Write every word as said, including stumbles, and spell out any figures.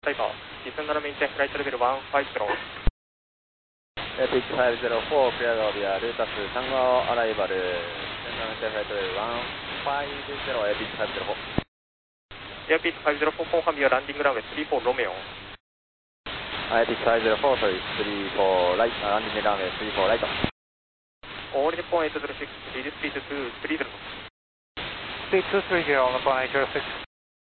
Type, descend and maintain flight level one five zero. Pitch five zero four, clear of the Lutas Tango, arrival, descend and maintain flight level one five zero, pitch five zero four. Air pitch five zero four, confirm your landing runway three four Romeo. Air pitch five zero four, sorry, three four right, landing runway three four right. All Nippon eight zero six, lead speed two three zero. Speed two three zero, Nippon eight zero six.